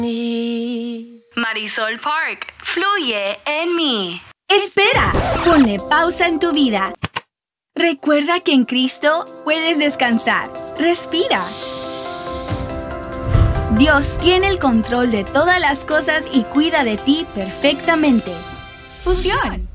Marisol Park, fluye en mí. Espera, ponle pausa en tu vida. Recuerda que en Cristo puedes descansar. Respira. Dios tiene el control de todas las cosas y cuida de ti perfectamente. Fusión.